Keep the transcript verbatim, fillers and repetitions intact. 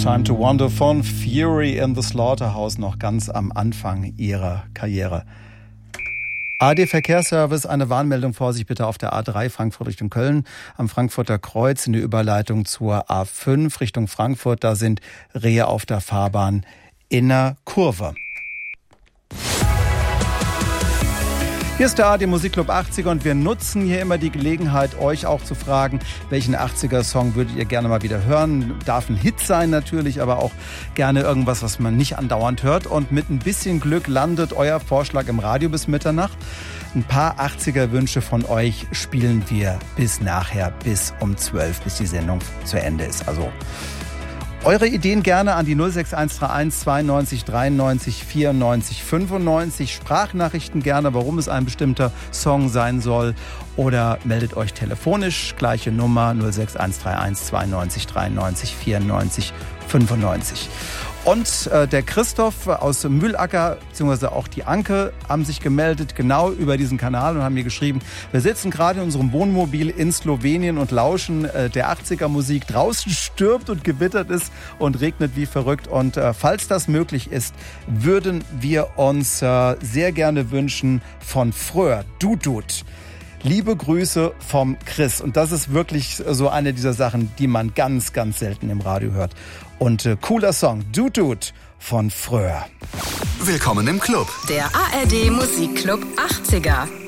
Time to Wonder von Fury in the Slaughterhouse, noch ganz am Anfang ihrer Karriere. A D Verkehrsservice, eine Warnmeldung, Vorsicht bitte auf der A drei Frankfurt Richtung Köln, am Frankfurter Kreuz in der Überleitung zur A fünf Richtung Frankfurt, da sind Rehe auf der Fahrbahn in der Kurve. Hier ist der A R D Musikclub achtziger und wir nutzen hier immer die Gelegenheit, euch auch zu fragen, welchen achtziger-Song würdet ihr gerne mal wieder hören. Darf ein Hit sein natürlich, aber auch gerne irgendwas, was man nicht andauernd hört. Und mit ein bisschen Glück landet euer Vorschlag im Radio bis Mitternacht. Ein paar achtziger-Wünsche von euch spielen wir bis nachher, bis um zwölf, bis die Sendung zu Ende ist. Also eure Ideen gerne an die null sechs eins drei eins zweiundneunzig dreiundneunzig vierundneunzig fünfundneunzig. Sprachnachrichten gerne, warum es ein bestimmter Song sein soll. Oder meldet euch telefonisch, gleiche Nummer null sechs eins drei eins zweiundneunzig dreiundneunzig vierundneunzig fünfundneunzig. Und äh, der Christoph aus Mühlacker, beziehungsweise auch die Anke, haben sich gemeldet, genau über diesen Kanal und haben mir geschrieben, wir sitzen gerade in unserem Wohnmobil in Slowenien und lauschen äh, der achtziger-Musik. Draußen stürmt und gewittert es und regnet wie verrückt. Und äh, falls das möglich ist, würden wir uns äh, sehr gerne wünschen von Fröhr, Dudut. Liebe Grüße vom Chris. Und das ist wirklich so eine dieser Sachen, die man ganz, ganz selten im Radio hört. Und äh, cooler Song, Dudut von Fröhr. Willkommen im Club. Der A R D Musikclub achtziger.